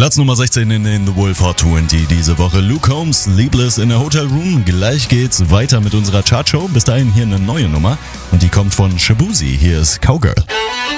Platz Nummer 16 in den The Wolf Hot 20 diese Woche. Luke Combs, Sleepless in a Hotel Room. Gleich geht's weiter mit unserer Chartshow. Bis dahin hier eine neue Nummer und die kommt von Shaboozey. Hier ist Cowgirl.